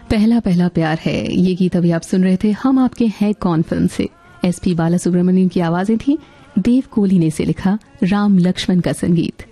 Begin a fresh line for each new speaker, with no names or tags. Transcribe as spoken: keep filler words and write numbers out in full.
पहला पहला प्यार है, ये गीत अभी आप सुन रहे थे हम आपके हैं कौन फिल्म से। एस पी बालासुब्रमण्यम की आवाजें थी, देव कोहली ने इसे लिखा, राम लक्ष्मण का संगीत।